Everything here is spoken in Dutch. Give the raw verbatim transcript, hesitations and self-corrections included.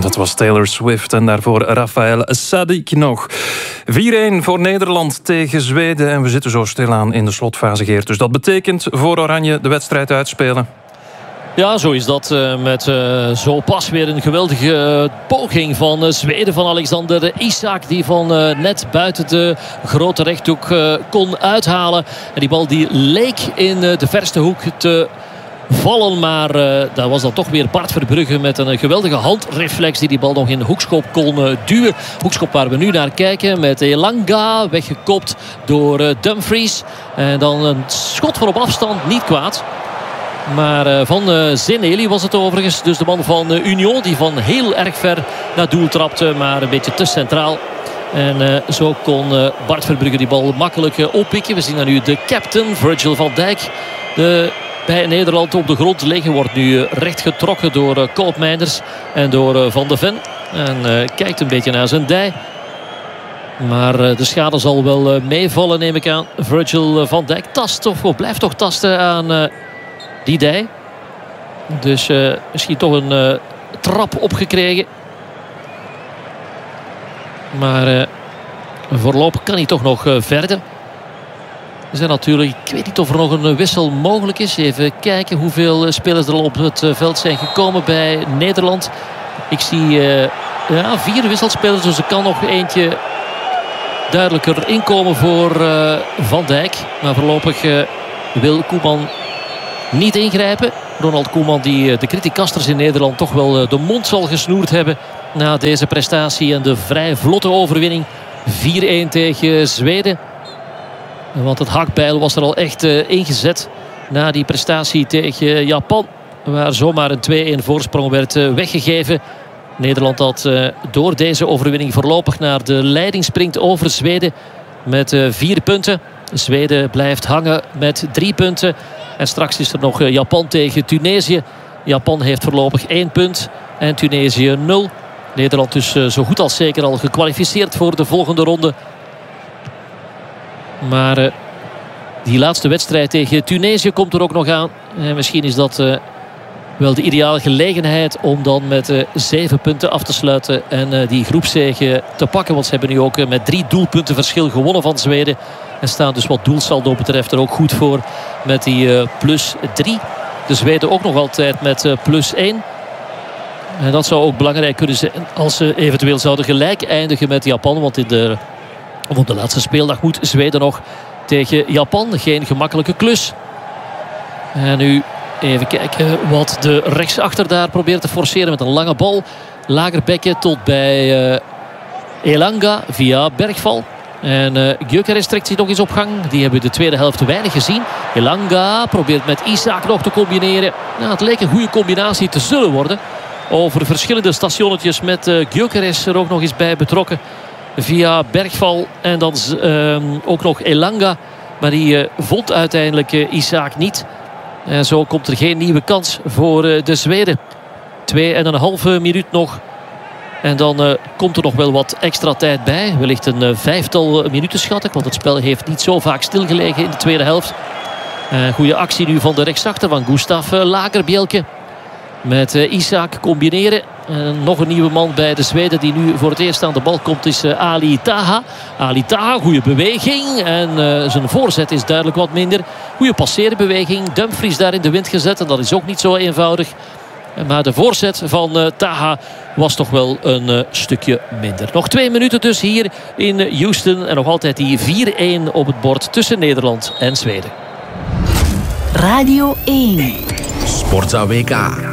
Dat was Taylor Swift en daarvoor Rafael Sadiq nog. vier-een voor Nederland tegen Zweden. En we zitten zo stilaan in de slotfase, Geert. Dus dat betekent voor Oranje de wedstrijd uitspelen. Ja, zo is dat. Uh, met uh, zo pas weer een geweldige uh, poging van uh, Zweden. Van Alexander Isak. Die van uh, net buiten de grote rechthoek uh, kon uithalen. En die bal die leek in uh, de verste hoek te vallen. Maar uh, dat was dan toch weer Bart Verbrugge met een geweldige handreflex. Die die bal nog in de hoekschop kon uh, duwen. Hoekschop waar we nu naar kijken. Met Elanga weggekopt door uh, Dumfries. En dan een schot van op afstand. Niet kwaad. Maar uh, van uh, Zeneli was het overigens. Dus de man van uh, Union die van heel erg ver naar doel trapte. Maar een beetje te centraal. En uh, zo kon uh, Bart Verbrugge die bal makkelijk uh, oppikken. We zien dan nu de captain Virgil van Dijk. De, bij Nederland op de grond liggen. Wordt nu uh, recht getrokken door uh, Koopmeiners en door uh, Van de Ven. En uh, kijkt een beetje naar zijn dij. Maar uh, de schade zal wel uh, meevallen, neem ik aan. Virgil van Dijk tast of oh, blijft toch tasten aan Uh, die dij. Dus uh, misschien toch een uh, trap opgekregen. Maar uh, voorlopig kan hij toch nog uh, verder. Er zijn natuurlijk, ik weet niet of er nog een wissel mogelijk is. Even kijken hoeveel spelers er al op het uh, veld zijn gekomen bij Nederland. Ik zie uh, ja, vier wisselspelers, dus er kan nog eentje duidelijker inkomen voor uh, Van Dijk. Maar voorlopig uh, wil Koeman niet ingrijpen. Ronald Koeman die de criticasters in Nederland toch wel de mond zal gesnoerd hebben na deze prestatie en de vrij vlotte overwinning. vier-een tegen Zweden. Want het hakbijl was er al echt uh, ingezet na die prestatie tegen Japan. Waar zomaar een twee-een voorsprong werd uh, weggegeven. Nederland dat uh, door deze overwinning voorlopig naar de leiding springt over Zweden. Met uh, vier punten. Zweden blijft hangen met drie punten. En straks is er nog Japan tegen Tunesië. Japan heeft voorlopig één punt. En Tunesië nul. Nederland dus zo goed als zeker al gekwalificeerd voor de volgende ronde. Maar uh, die laatste wedstrijd tegen Tunesië komt er ook nog aan. En misschien is dat uh, wel de ideale gelegenheid om dan met uh, zeven punten af te sluiten. En uh, die groepzege te pakken. Want ze hebben nu ook uh, met drie doelpunten verschil gewonnen van Zweden. En staan dus wat doelsaldo betreft er ook goed voor met die uh, plus drie. De Zweden ook nog altijd met uh, plus één. En dat zou ook belangrijk kunnen zijn als ze eventueel zouden gelijk eindigen met Japan. Want in de, op de laatste speeldag moet Zweden nog tegen Japan. Geen gemakkelijke klus. En nu even kijken wat de rechtsachter daar probeert te forceren met een lange bal. Lagerbekke tot bij uh, Elanga via Bergval. En uh, Gyökeres trekt zich nog eens op gang. Die hebben we de tweede helft weinig gezien. Elanga probeert met Isak nog te combineren. Nou, het leek een goede combinatie te zullen worden. Over verschillende stationnetjes met uh, Gyökeres er ook nog eens bij betrokken. Via Bergval en dan uh, ook nog Elanga. Maar die uh, vond uiteindelijk uh, Isak niet. En zo komt er geen nieuwe kans voor uh, de Zweden. Twee en een halve minuut nog. En dan uh, komt er nog wel wat extra tijd bij. Wellicht een uh, vijftal minuten schat ik. Want het spel heeft niet zo vaak stilgelegen in de tweede helft. Uh, goede actie nu van de rechtsachter van Gustav uh, Lagerbielke. Met uh, Isak combineren. Uh, nog een nieuwe man bij de Zweden die nu voor het eerst aan de bal komt is uh, Ali Taha. Ali Taha, goede beweging. En uh, zijn voorzet is duidelijk wat minder. Goede passeerbeweging. Dumfries daar in de wind gezet. En dat is ook niet zo eenvoudig. Maar de voorzet van uh, Taha was toch wel een uh, stukje minder. Nog twee minuten dus hier in Houston. En nog altijd die vier-een op het bord tussen Nederland en Zweden. Radio één. Sportza W K.